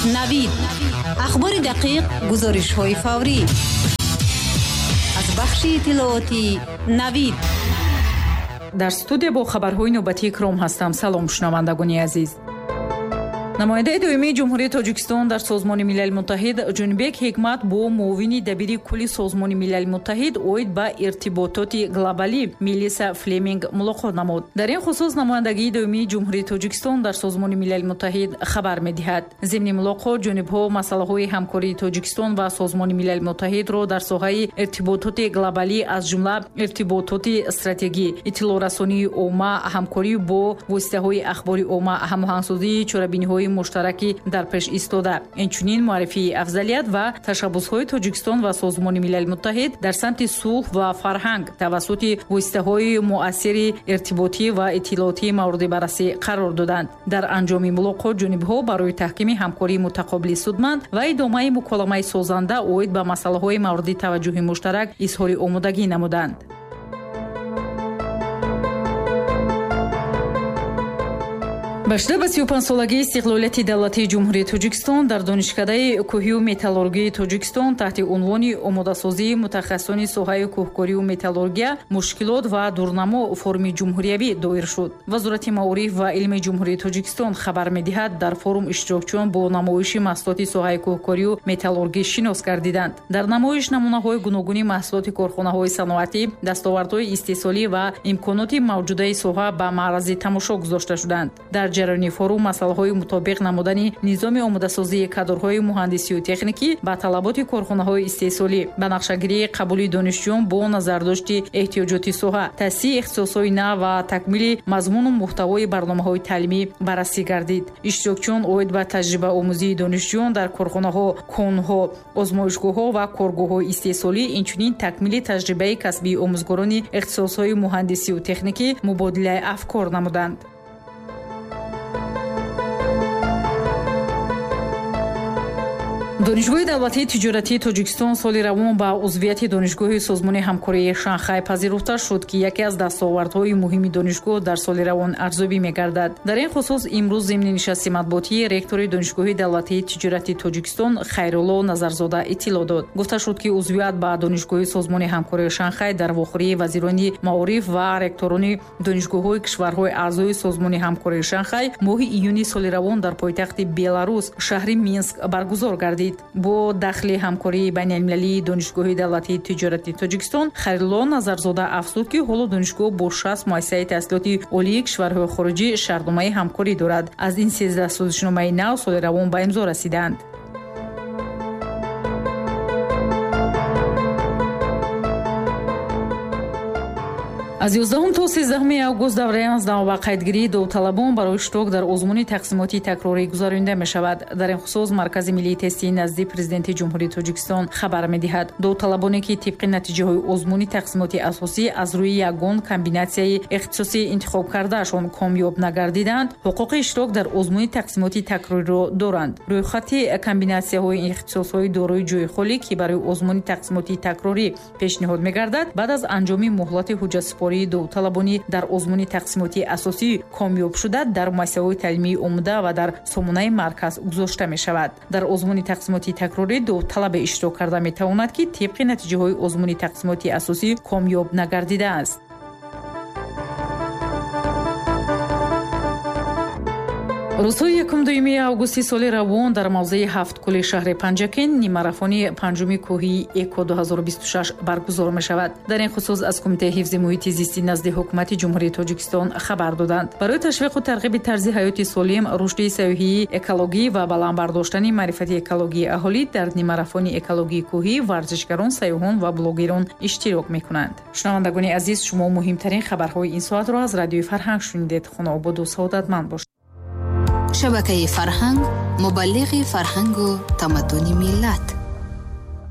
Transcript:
навид. اخبار دقیق، گزارش‌های فوری. از بخش اطلاعاتی навид. در استودیو با خبرهای نوبتی اکرام هستم. سلام شنوندگان عزیز. намояндаи доимии ҷумҳурии тоҷикистон дар созмони милали муттаҳид ҷонибек ҳикмат бо муовини дабири кулли созмони милали муттаҳид оид ба иртибототи глобалӣ Мелиса Флеминг мулоқот намуд. дар ин хусус намояндагии доимии ҷумҳурии тоҷикистон дар созмони милали муттаҳид хабар медиҳад. зимни мулоқот ҷонибҳо масъалаҳои ҳамкории тоҷикистон ва созмони милали муттаҳидро дар соҳаи иртибототи глобалӣ аз ҷумла иртибототи стратегӣ, иттилоърасонии омма, ҳамкорӣ бо воситаҳои ахбори омма, ҳамоҳангсозии чорабиниҳои муштараки дар пеш истода, инчунин муаррифии афзалият ва ташаббусҳои Тоҷикистон ва созмони милали муттаҳид дар самти сулҳ ва фарҳанг тавассути воситаҳои муассири иртиботӣ ва иттилоотии мавриди баррасӣ қарор доданд. дар анҷоми мулоқот ҷонибҳо барои таҳкими ҳамкории мутақобили судманд ва идомаи муколамаи созанда оид ба масъалаҳои мавриди таваҷҷӯҳи муштарак изҳори омодагӣ намуданд. ба шуда ба 35-солагии истиқлолияти давлатии ҷумҳурии Тоҷикистон дар донишкадаи кӯҳию металлургии Тоҷикистон таҳти унвони омодасозии мутахассисони соҳаи кӯҳкорию металлургия мушкилот ва дурнамо форуми ҷумҳуриявӣ доир шуд. вазорати маориф ва илми ҷумҳурии Тоҷикистон хабар медиҳад, дар форум иштирокчиён бо намоиши маҳсулоти соҳаи кӯҳкорию металлургӣ шинос гардиданд. дар намоиш намунаҳои гуногуни маҳсулоти корхонаҳои саноатӣ, дастовардҳои истеҳсолӣ ва имконоти мавҷудаи соҳа ба маърази тамошо гузошта шуданд. дар ҷараёни форум масъалаҳои мутобиқ намудани низоми омодасозии кадрҳои муҳандисию техникӣ ба талаботи корхонаҳои истеҳсолӣ, ба нақшагирии қабули донишҷӯён бо назардошти эҳтиёҷоти соҳа, таъсиси ихтисосҳои нав ва такмили мазмуну муҳтавои барномаҳои таълимӣ баррасӣ гардид. иштирокчиён оид ба таҷрибаомӯзии донишҷӯён дар корхонаҳо, конҳо, озмоишгоҳҳо ва коргоҳҳои истеҳсолӣ, инчунин такмили таҷрибаи касбии омӯзгорони ихтисосҳои муҳандисию техникӣ мубодилаи афкор намуданд. донишгоҳи давлатии тиҷоратии Тоҷикистон соли равон ба узвияти донишгоҳи созмони ҳамкории Шанхай пазируфта шуд, ки яке аз дастовардҳои муҳими донишгоҳ дар соли равон арзёбӣ мегардад. дар ин хусус имрӯз зимни нишасти матбуотии ректори донишгоҳи давлатии тиҷоратии Тоҷикистон Хайрулло Назарзода иттилоъ дод. гуфта шуд, ки узвият ба донишгоҳи созмони ҳамкории Шанхай дар вохӯрии вазирони маориф ва ректорони донишгоҳҳои кишварҳои аъзои созмони ҳамкории Шанхай моҳи июни соли равон дар пойтахти Беларус шаҳри Минск баргузор гардид. бо дахли ҳамкории байналмилалии донишгоҳи давлатии тиҷоратии Тоҷикистон, Хайрулло Назарзода афзуд, ки ҳоло донишгоҳ бо 60 муассисаи таҳсилоти олии кишварҳои хориҷӣ шартномаи ҳамкорӣ дорад. аз ин 13 созишномаи нав соли равон ба имзо расиданд. аз 11 то 13 август давраи анҷомӣ ва қайдгирии довталабон барои иштирок дар озмуни тақсимоти такрорӣ гузаронида мешавад. дар ин хусус маркази миллии тестии назди президенти ҷумҳурии Тоҷикистон хабар медиҳад, довталабоне, ки тибқи натиҷаҳои озмуни тақсимоти асосӣ аз рӯи ягон комбинатсияи ихтисосӣ интихоб кардаашон комёб нагардиданд, ҳуқуқи иштирок дар озмуни тақсимоти такрориро доранд. рӯйхати комбинатсияҳои ихтисосҳои дорои ҷойи холӣ, ки барои озмуни тақсимоти такрорӣ пешниҳод мегардад, баъд аз анҷоми муҳлати ҳуҷҷатсупории довталабонӣ дар озмуни тақсимоти асосӣ комёб шуда, дар муассисаҳои таълимии омӯда ва дар сомонаи марказ гузошта мешавад. дар озмуни тақсимоти такрорӣ довталабе иштирок карда метавонад, ки тибқи натиҷаҳои озмуни тақсимоти асосӣ комёб нагардидааст. рӯзҳои 1-2 августи соли равон дар мавзеи ҳафткӯли шаҳри Панҷакин нимарафони панҷуми кӯҳии ЭКО 2026 баргузор мешавад. дар ин хусус аз Кумитаи ҳифзи муҳити зисти назди ҳукумати ҷумҳурии Тоҷикистон хабар доданд. барои ташвиқу тарғиби тарзи ҳаёти солим, рушди саёҳии экологӣ ва баландбардоштани маърифати экологии аҳолӣ дар нимарафони экологии кӯҳӣ варзишгарон, сайёҳон ва блогерон иштирок мекунанд. шунавандагони азиз, шумо муҳимтарин хабарҳои ин соатро аз радиои Фарҳанг шунидед. хуноободу саодатманд бошед. шабакаи Фарҳанг мубаллиғи фарҳангу тамаддуни миллат.